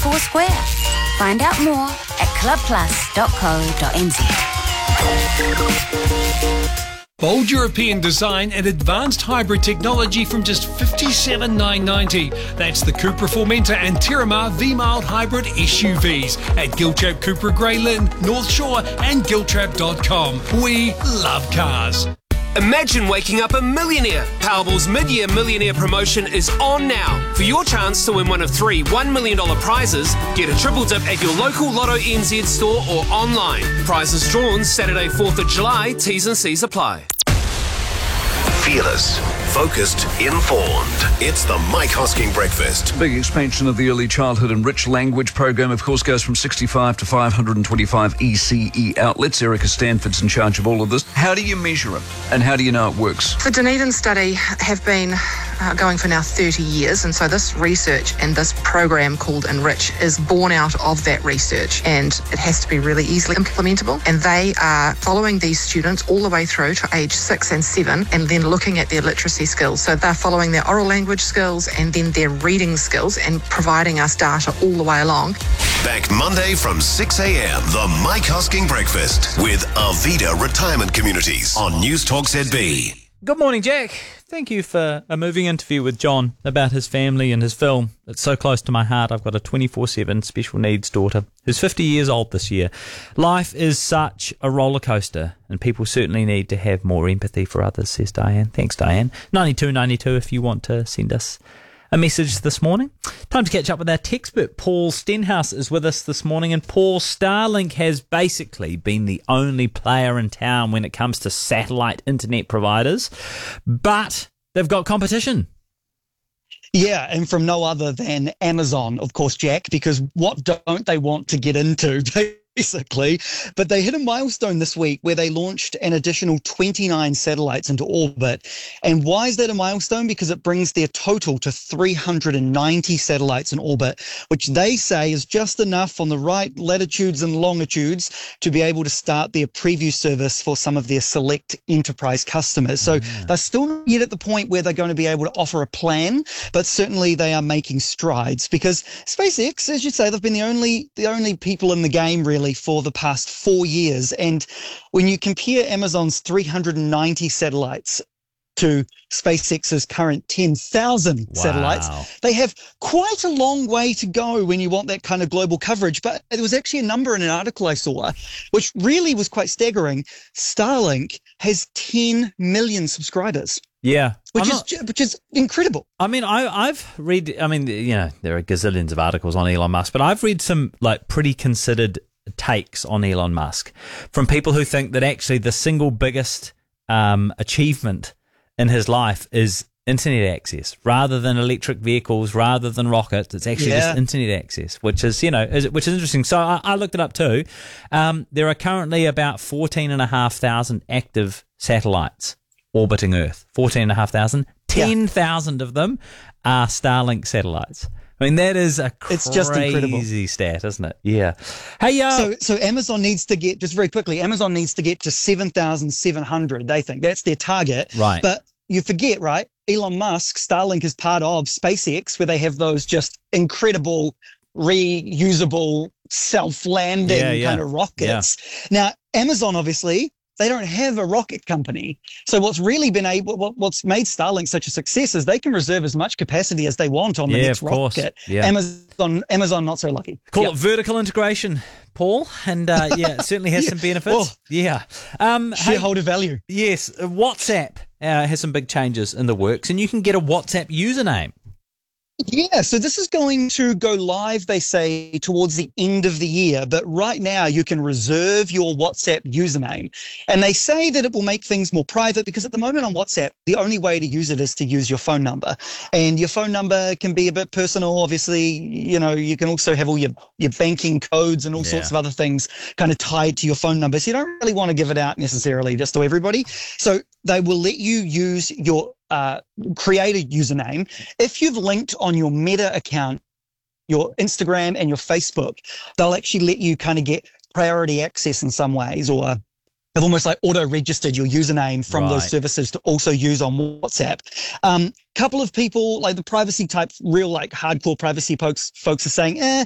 Foursquare. Find out more at clubplus.co.nz. Bold European design and advanced hybrid technology from just $57,990. That's the Cupra Formentor and Terramar V-Mild Hybrid SUVs at Giltrap Cupra Grey Lynn, North Shore and giltrap.com. We love cars. Imagine waking up a millionaire. Powerball's mid-year millionaire promotion is on now. For your chance to win one of 3 $1 million prizes, get a triple dip at your local Lotto NZ store or online. Prizes drawn Saturday 4th of July. T's and C's apply. Fearless, focused, informed. It's the Mike Hosking Breakfast. Big expansion of the Early Childhood Enriched Language program, of course, goes from 65 to 525 ECE outlets. Erica Stanford's in charge of all of this. How do you measure it, and how do you know it works? The Dunedin study have been going for now 30 years, and so this research and this program called Enrich is born out of that research, and it has to be really easily implementable. And they are following these students all the way through to age 6 and 7, and then looking at their literacy skills. So they're following their oral language skills and then their reading skills and providing us data all the way along. Back Monday from 6 a.m. The Mike Hosking Breakfast with Arvida Retirement Communities on News Talk ZB. Good morning, Jack. Thank you for a moving interview with John about his family and his film. It's so close to my heart. I've got a 24/7 special needs daughter who's 50 years old this year. Life is such a roller coaster, and people certainly need to have more empathy for others, says Diane. Thanks, Diane. 9292 if you want to send us a message this morning. Time to catch up with our textbook. Paul Stenhouse is with us this morning. And Paul, Starlink has basically been the only player in town when it comes to satellite internet providers, but they've got competition. Yeah, and from no other than Amazon, of course, Jack, because what don't they want to get into, basically? But they hit a milestone this week where they launched an additional 29 satellites into orbit. And why is that a milestone? Because it brings their total to 390 satellites in orbit, which they say is just enough on the right latitudes and longitudes to be able to start their preview service for some of their select enterprise customers. So they're still not yet at the point where they're going to be able to offer a plan, but certainly they are making strides, because SpaceX, as you say, they've been the only people in the game really for the past 4 years. And when you compare Amazon's 390 satellites to SpaceX's current 10,000 satellites, they have quite a long way to go when you want that kind of global coverage. But there was actually a number in an article I saw, which really was quite staggering. Starlink has 10 million subscribers. Yeah. Which is incredible. I mean, I've read, there are gazillions of articles on Elon Musk, but I've read some pretty considered takes on Elon Musk from people who think that actually the single biggest achievement in his life is internet access, rather than electric vehicles, rather than rockets. It's actually just internet access, which is interesting. So I looked it up too. There are currently about 14,500 active satellites orbiting Earth. 14,500. 10,000 of them are Starlink satellites. I mean, that is it's just incredible stat, isn't it? Yeah. Hey, so Amazon needs to get, just very quickly, Amazon needs to get to 7,700. They think that's their target. Right. But you forget, right? Elon Musk, Starlink is part of SpaceX, where they have those just incredible reusable self-landing kind of rockets. Now, Amazon, obviously, they don't have a rocket company. So what's really what's made Starlink such a success is they can reserve as much capacity as they want on the next rocket. Yeah. Amazon not so lucky. Call it vertical integration, Paul, and it certainly has some benefits. Shareholder value. Yes, WhatsApp has some big changes in the works, and you can get a WhatsApp username. Yeah, so this is going to go live, they say, towards the end of the year. But right now, you can reserve your WhatsApp username. And they say that it will make things more private, because at the moment on WhatsApp, the only way to use it is to use your phone number. And your phone number can be a bit personal. Obviously, you can also have all your banking codes and all sorts of other things kind of tied to your phone number. So you don't really want to give it out necessarily just to everybody. So they will let you use your create a username. If you've linked on your Meta account, your Instagram and your Facebook, they'll actually let you kind of get priority access in some ways, or have almost like auto-registered your username from those services to also use on WhatsApp. Couple of people, like the privacy type, real like hardcore privacy folks are saying,